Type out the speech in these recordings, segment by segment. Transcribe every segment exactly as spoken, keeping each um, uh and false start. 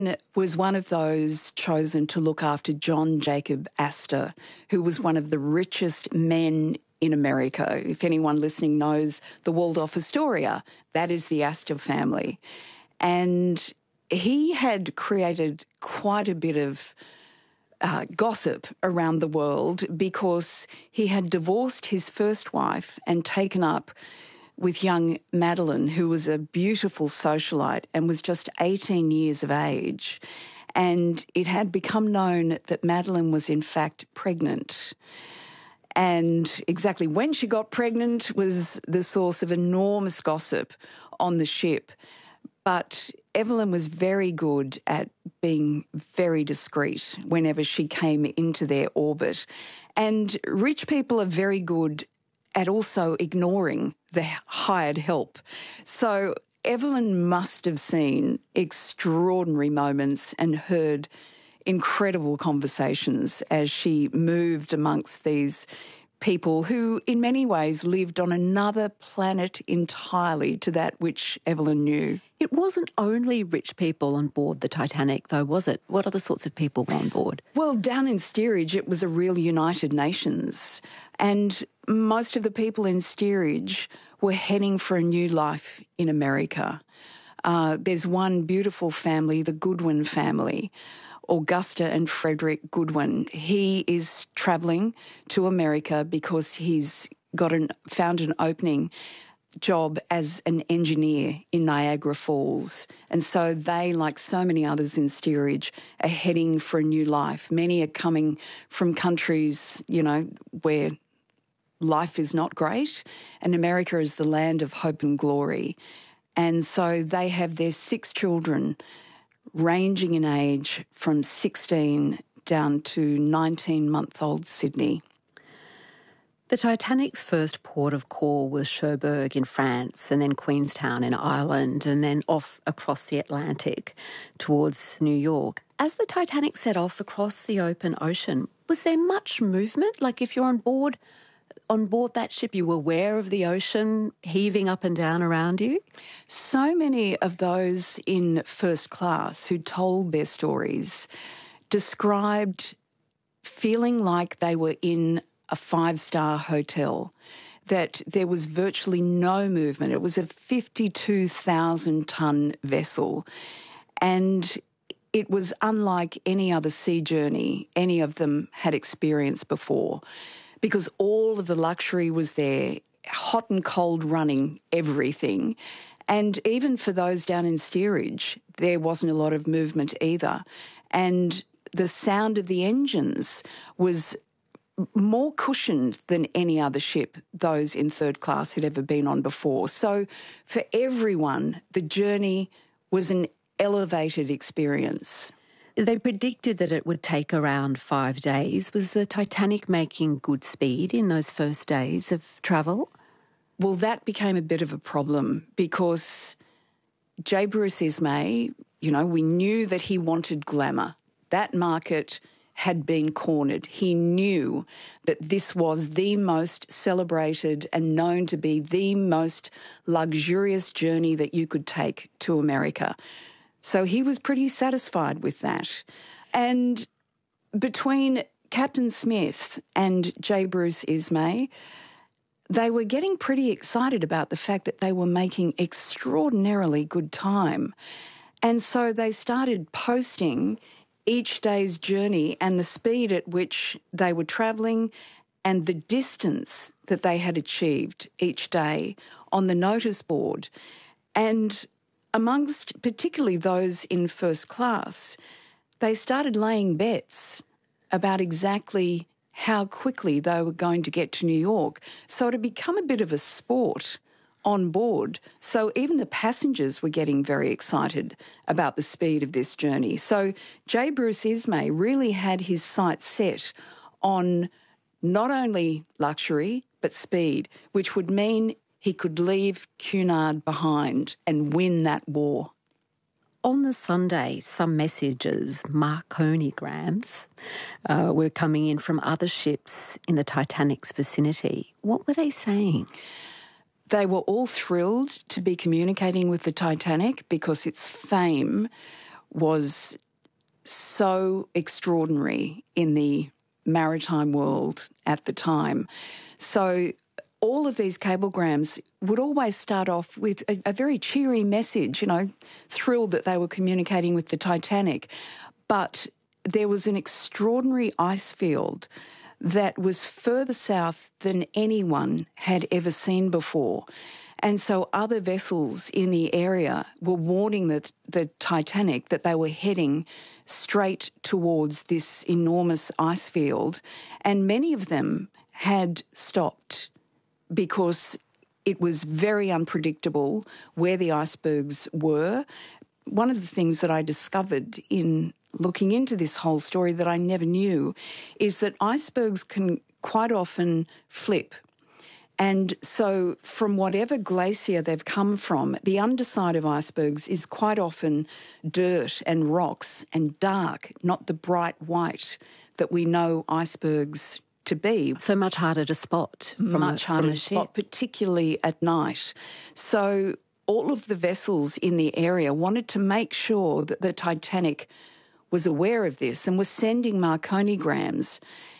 was one of those chosen to look after John Jacob Astor, who was one of the richest men in America. If anyone listening knows the Waldorf Astoria, that is the Astor family. And he had created quite a bit of uh, gossip around the world because he had divorced his first wife and taken up with young Madeline, who was a beautiful socialite and was just eighteen years of age. And it had become known that Madeline was in fact pregnant. And exactly when she got pregnant was the source of enormous gossip on the ship. But Evelyn was very good at being very discreet whenever she came into their orbit. And rich people are very good at also ignoring the hired help. So Evelyn must have seen extraordinary moments and heard incredible conversations as she moved amongst these people who in many ways lived on another planet entirely to that which Evelyn knew. It wasn't only rich people on board the Titanic, though, was it? What other sorts of people were on board? Well, down in steerage, it was a real United Nations, and most of the people in steerage were heading for a new life in America. Uh, there's one beautiful family, the Goodwin family, Augusta and Frederick Goodwin. He is travelling to America because he's got an found an opening job as an engineer in Niagara Falls. And so they, like so many others in steerage, are heading for a new life. Many are coming from countries, you know, where life is not great, and America is the land of hope and glory. And so they have their six children ranging in age from sixteen down to nineteen-month-old Sydney. The Titanic's first port of call was Cherbourg in France, and then Queenstown in Ireland, and then off across the Atlantic towards New York. As the Titanic set off across the open ocean, was there much movement? Like if you're on board on board that ship, you were aware of the ocean heaving up and down around you? So many of those in first class who told their stories described feeling like they were in a five-star hotel, that there was virtually no movement. It was a fifty-two thousand tonne vessel, and it was unlike any other sea journey any of them had experienced before, because all of the luxury was there, hot and cold running, everything. And even for those down in steerage, there wasn't a lot of movement either. And the sound of the engines was more cushioned than any other ship those in third class had ever been on before. So for everyone, the journey was an elevated experience. They predicted that it would take around five days. Was the Titanic making good speed in those first days of travel? Well, that became a bit of a problem because J. Bruce Ismay, you know, we knew that he wanted glamour. That market had been cornered. He knew that this was the most celebrated and known to be the most luxurious journey that you could take to America. So he was pretty satisfied with that. And between Captain Smith and J. Bruce Ismay, they were getting pretty excited about the fact that they were making extraordinarily good time. And so they started posting each day's journey and the speed at which they were travelling and the distance that they had achieved each day on the notice board. And amongst particularly those in first class, they started laying bets about exactly how quickly they were going to get to New York. So it had become a bit of a sport on board. So even the passengers were getting very excited about the speed of this journey. So J. Bruce Ismay really had his sights set on not only luxury, but speed, which would mean he could leave Cunard behind and win that war. On the Sunday, some messages, Marconigrams, uh, were coming in from other ships in the Titanic's vicinity. What were they saying? They were all thrilled to be communicating with the Titanic because its fame was so extraordinary in the maritime world at the time. So all of these cablegrams would always start off with a, a very cheery message, you know, thrilled that they were communicating with the Titanic. But there was an extraordinary ice field that was further south than anyone had ever seen before. And so other vessels in the area were warning the, the Titanic that they were heading straight towards this enormous ice field. And many of them had stopped because it was very unpredictable where the icebergs were. One of the things that I discovered in looking into this whole story that I never knew is that icebergs can quite often flip. And so from whatever glacier they've come from, the underside of icebergs is quite often dirt and rocks and dark, not the bright white that we know icebergs to be. So much harder to spot. From Much a, harder from a to ship. spot, particularly at night. So all of the vessels in the area wanted to make sure that the Titanic was aware of this and was sending Marconigrams.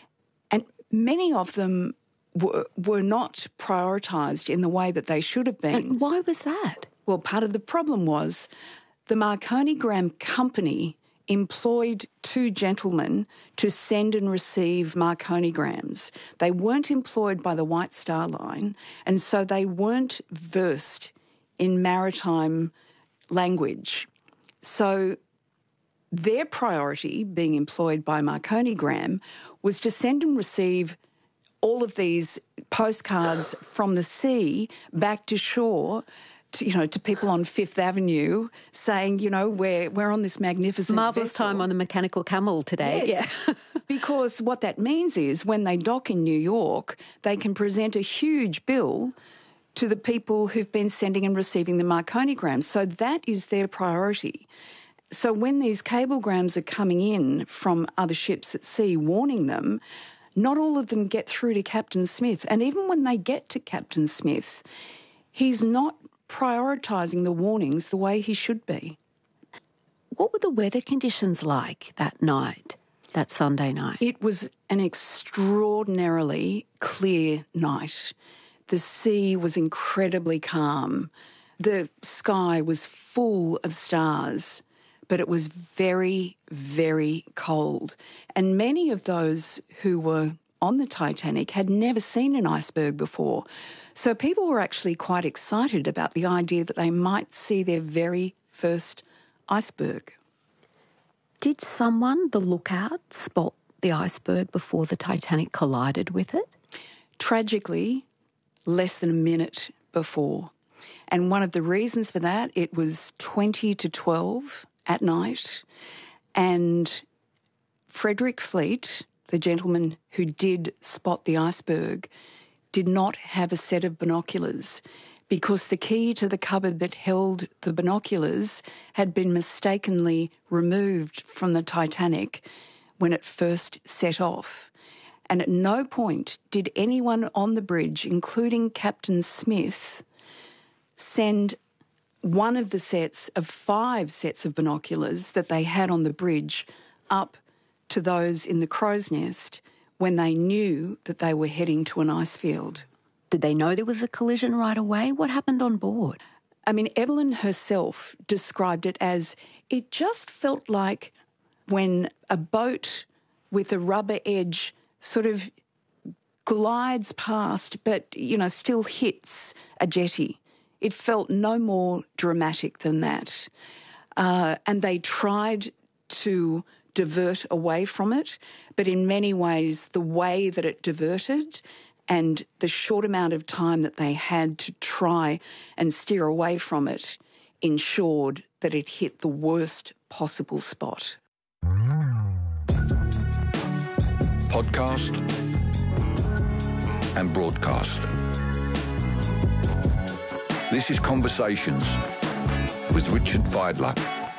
And many of them were, were not prioritised in the way that they should have been. And why was that? Well, part of the problem was the Marconigram company employed two gentlemen to send and receive Marconigrams. They weren't employed by the White Star Line, and so they weren't versed in maritime language. So their priority, being employed by Marconigram, was to send and receive all of these postcards from the sea back to shore, to, you know, to people on Fifth Avenue saying, you know, we're, we're on this magnificent Marvellous vessel. time on the mechanical camel today. Yes. Yeah. Because what that means is when they dock in New York, they can present a huge bill to the people who've been sending and receiving the Marconigrams. So that is their priority. So when these cablegrams are coming in from other ships at sea warning them, not all of them get through to Captain Smith. And even when they get to Captain Smith, he's not prioritising the warnings the way he should be. What were the weather conditions like that night, that Sunday night? It was an extraordinarily clear night. The sea was incredibly calm. The sky was full of stars, but it was very, very cold. And many of those who were on the Titanic had never seen an iceberg before. So people were actually quite excited about the idea that they might see their very first iceberg. Did someone, the lookout, spot the iceberg before the Titanic collided with it? Tragically, less than a minute before. And one of the reasons for that, it was twenty to twelve at night, and Frederick Fleet, the gentleman who did spot the iceberg, did not have a set of binoculars because the key to the cupboard that held the binoculars had been mistakenly removed from the Titanic when it first set off. And at no point did anyone on the bridge, including Captain Smith, send one of the sets of five sets of binoculars that they had on the bridge up to those in the crow's nest when they knew that they were heading to an ice field. Did they know there was a collision right away? What happened on board? I mean, Evelyn herself described it as it just felt like when a boat with a rubber edge sort of glides past but, you know, still hits a jetty. It felt no more dramatic than that. Uh, and they tried to divert away from it, but in many ways the way that it diverted and the short amount of time that they had to try and steer away from it ensured that it hit the worst possible spot. Podcast and broadcast. This is Conversations with Richard Fidler.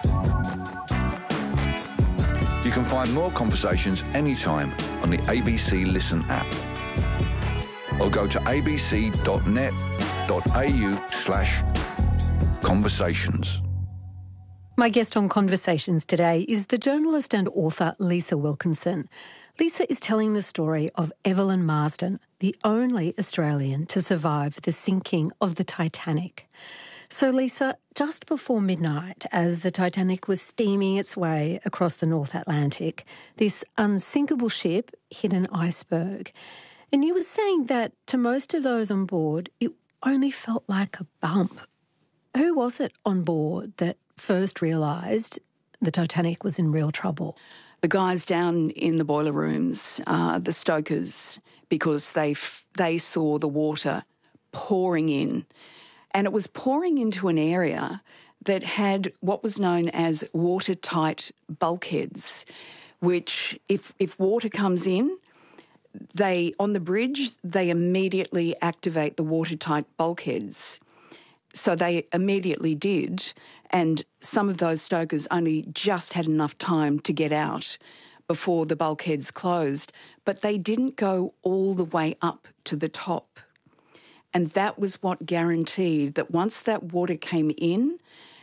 You can find more conversations anytime on the A B C Listen app, or go to abc.net.au slash conversations. My guest on Conversations today is the journalist and author Lisa Wilkinson. Lisa is telling the story of Evelyn Marsden, the only Australian to survive the sinking of the Titanic. So, Lisa, just before midnight, as the Titanic was steaming its way across the North Atlantic, this unsinkable ship hit an iceberg. And you were saying that to most of those on board, it only felt like a bump. Who was it on board that first realised the Titanic was in real trouble? The guys down in the boiler rooms, uh, the stokers, because they f- they saw the water pouring in. And it was pouring into an area that had what was known as watertight bulkheads, which if, if water comes in, they on the bridge, they immediately activate the watertight bulkheads. So they immediately did, and some of those stokers only just had enough time to get out before the bulkheads closed, but they didn't go all the way up to the top. And that was what guaranteed that once that water came in,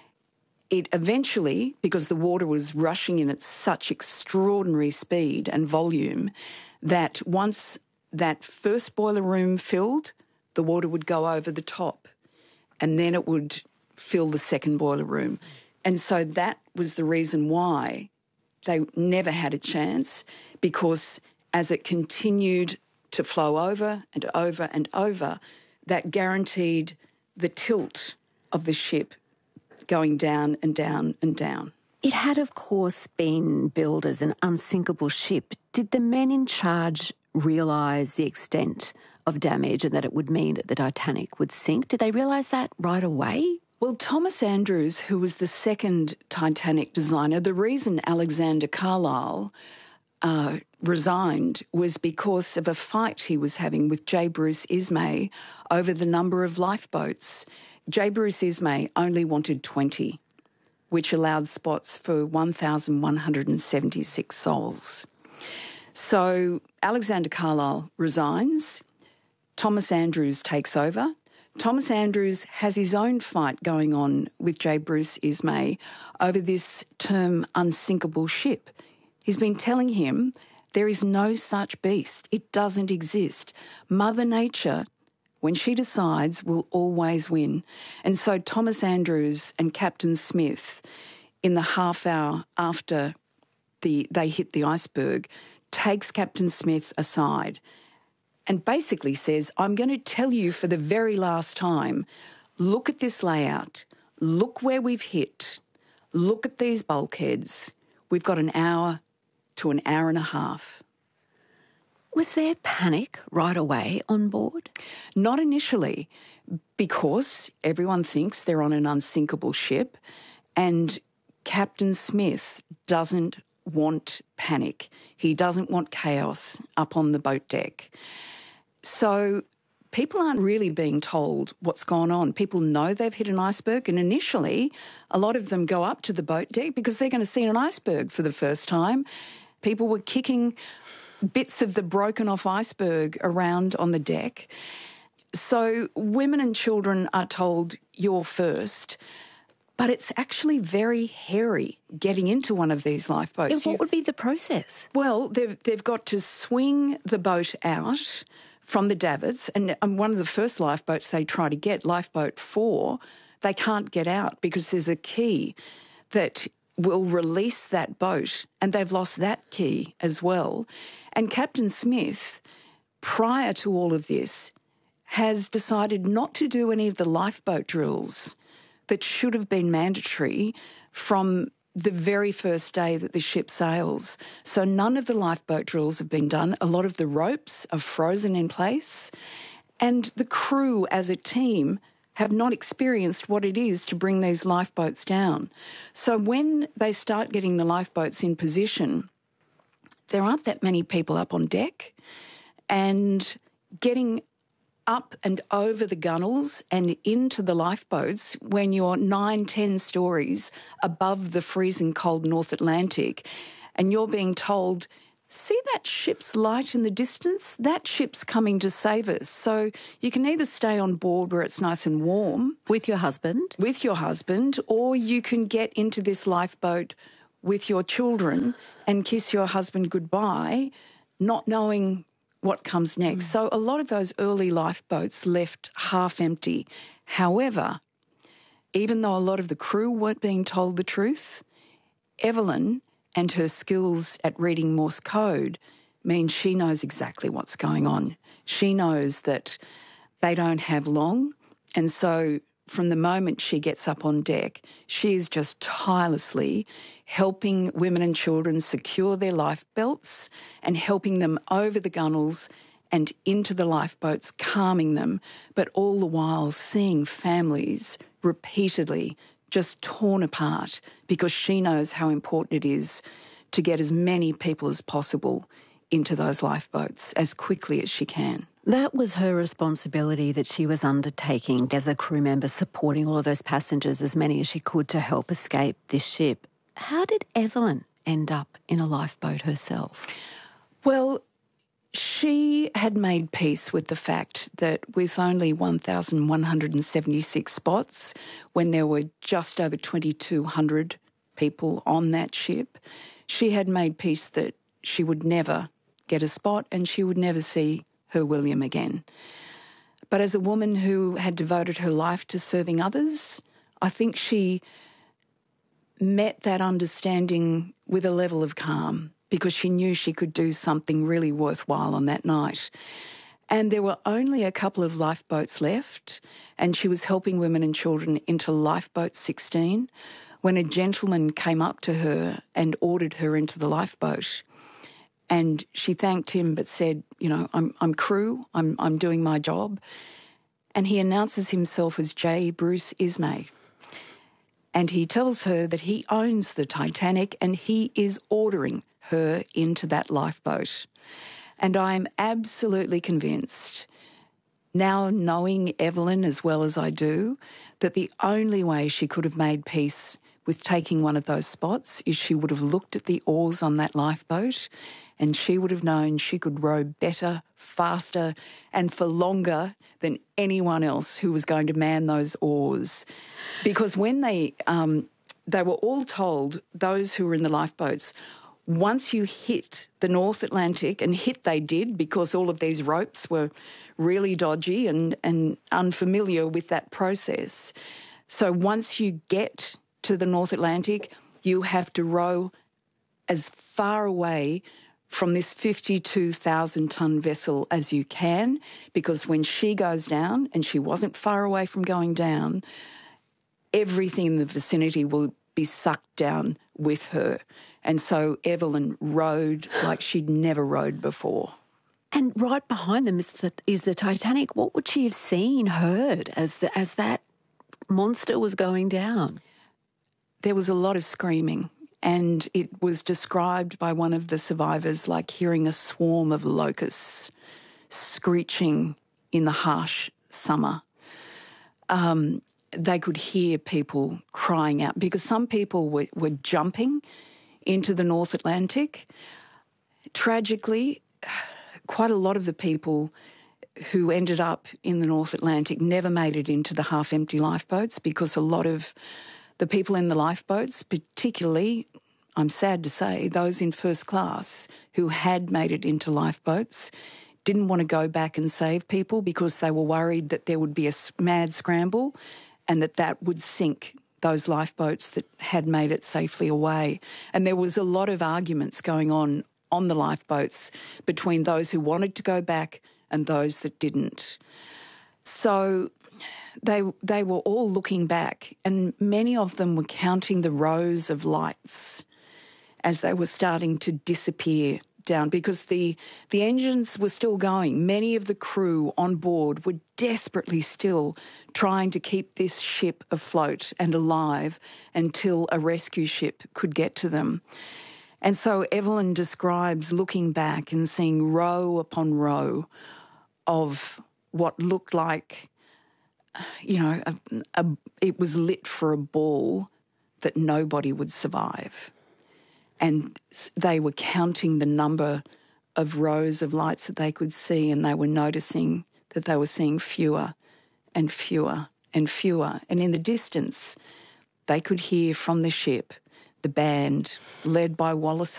it eventually, because the water was rushing in at such extraordinary speed and volume, that once that first boiler room filled, the water would go over the top. And then it would fill the second boiler room. And so that was the reason why they never had a chance, because as it continued to flow over and over and over, that guaranteed the tilt of the ship going down and down and down. It had, of course, been billed as an unsinkable ship. Did the men in charge realise the extent of damage and that it would mean that the Titanic would sink? Did they realise that right away? Well, Thomas Andrews, who was the second Titanic designer, the reason Alexander Carlisle uh, resigned was because of a fight he was having with J. Bruce Ismay over the number of lifeboats. J. Bruce Ismay only wanted twenty, which allowed spots for one thousand one hundred seventy-six souls. So Alexander Carlisle resigns. Thomas Andrews takes over. Thomas Andrews has his own fight going on with J. Bruce Ismay over this term unsinkable ship. He's been telling him there is no such beast. It doesn't exist. Mother Nature, when she decides, will always win. And so Thomas Andrews and Captain Smith, in the half hour after the they hit the iceberg, takes Captain Smith aside and basically says, I'm going to tell you for the very last time, look at this layout, look where we've hit, look at these bulkheads. We've got an hour to an hour and a half. Was there panic right away on board? Not initially, because everyone thinks they're on an unsinkable ship, and Captain Smith doesn't want panic. He doesn't want chaos up on the boat deck. So people aren't really being told what's gone on. People know they've hit an iceberg, and initially a lot of them go up to the boat deck because they're going to see an iceberg for the first time. People were kicking bits of the broken off iceberg around on the deck. So women and children are told, you're first. But it's actually very hairy getting into one of these lifeboats. Yeah, what you, would be the process? Well, they've, they've got to swing the boat out from the davits, and um, one of the first lifeboats they try to get, lifeboat four, they can't get out because there's a key that will release that boat, and they've lost that key as well. And Captain Smith, prior to all of this, has decided not to do any of the lifeboat drills that should have been mandatory from the very first day that the ship sails. So none of the lifeboat drills have been done. A lot of the ropes are frozen in place, and the crew as a team have not experienced what it is to bring these lifeboats down. So when they start getting the lifeboats in position, there aren't that many people up on deck, and getting up and over the gunnels and into the lifeboats when you're nine, ten stories above the freezing cold North Atlantic, and you're being told see that ship's light in the distance? That ship's coming to save us. So you can either stay on board where it's nice and warm. With your husband? With your husband, or you can get into this lifeboat with your children and kiss your husband goodbye, not knowing what comes next. Mm. So a lot of those early lifeboats left half empty. However, even though a lot of the crew weren't being told the truth, Evelyn and her skills at reading Morse code means she knows exactly what's going on. She knows that they don't have long, and so from the moment she gets up on deck, she is just tirelessly helping women and children secure their life belts and helping them over the gunnels and into the lifeboats, calming them, but all the while seeing families repeatedly just torn apart because she knows how important it is to get as many people as possible into those lifeboats as quickly as she can. That was her responsibility that she was undertaking as a crew member, supporting all of those passengers, as many as she could, to help escape this ship. How did Evelyn end up in a lifeboat herself? Well, she had made peace with the fact that with only one thousand one hundred seventy-six spots, when there were just over twenty-two hundred people on that ship, she had made peace that she would never get a spot and she would never see her William again. But as a woman who had devoted her life to serving others, I think she met that understanding with a level of calm, because she knew she could do something really worthwhile on that night. And there were only a couple of lifeboats left, and she was helping women and children into lifeboat sixteen when a gentleman came up to her and ordered her into the lifeboat. And she thanked him but said, you know, I'm I'm crew, I'm I'm doing my job. And he announces himself as J. Bruce Ismay. And he tells her that he owns the Titanic and he is ordering her into that lifeboat. And I'm absolutely convinced, now knowing Evelyn as well as I do, that the only way she could have made peace with taking one of those spots is she would have looked at the oars on that lifeboat and she would have known she could row better, faster, and for longer than anyone else who was going to man those oars. Because when they, um, they were all told, those who were in the lifeboats, once you hit the North Atlantic, and hit they did because all of these ropes were really dodgy and, and unfamiliar with that process. So once you get to the North Atlantic, you have to row as far away from this fifty-two thousand tonne vessel as you can, because when she goes down, and she wasn't far away from going down, everything in the vicinity will be sucked down with her. And so Evelyn rowed like she'd never rowed before. And right behind them is the, is the Titanic. What would she have seen, heard, as the, as that monster was going down? There was a lot of screaming, and it was described by one of the survivors like hearing a swarm of locusts screeching in the harsh summer. Um, they could hear people crying out because some people were, were jumping into the North Atlantic. Tragically, quite a lot of the people who ended up in the North Atlantic never made it into the half-empty lifeboats, because a lot of the people in the lifeboats, particularly, I'm sad to say, those in first class who had made it into lifeboats, didn't want to go back and save people because they were worried that there would be a mad scramble and that that would sink those lifeboats that had made it safely away. And there was a lot of arguments going on on the lifeboats between those who wanted to go back and those that didn't. So they they were all looking back, and many of them were counting the rows of lights as they were starting to disappear down, because the, the engines were still going. Many of the crew on board were desperately still trying to keep this ship afloat and alive until a rescue ship could get to them. And so Evelyn describes looking back and seeing row upon row of what looked like, you know, a, a, it was lit for a ball that nobody would survive. and they were counting the number of rows of lights that they could see, and they were noticing that they were seeing fewer and fewer and fewer. And in the distance, they could hear from the ship the band led by Wallace